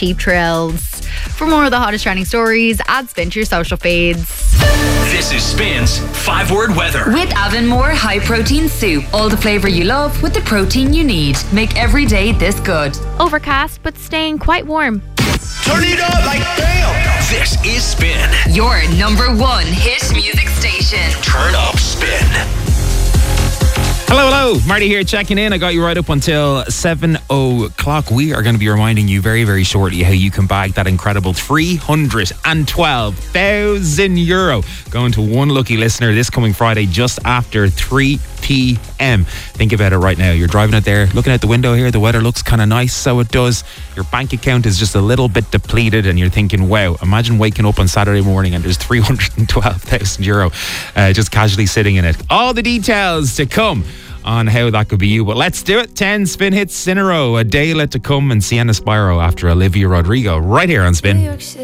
cheap thrills. For more of the hottest trending stories, add Spin to your social feeds. This is Spin's 5-word weather. With Avonmore High Protein Soup. All the flavour you love with the protein you need. Make every day this good. Overcast, but staying quite warm. Turn it up like damn. This is Spin. Your number one hit music station. Turn up Spin. Hello. Marty here checking in. I got you right up until 7 o'clock. We are going to be reminding you very, very shortly how you can bag that incredible €312,000 going to one lucky listener this coming Friday just after 3 p.m. Think about it right now. You're driving out there, looking out the window here. The weather looks kind of nice, so it does. Your bank account is just a little bit depleted and you're thinking, wow, imagine waking up on Saturday morning and there's €312,000 just casually sitting in it. All the details to come on how that could be you. But let's do it. 10 Spin hits in a row. Adele to come and Sienna Spyro after Olivia Rodrigo right here on Spin.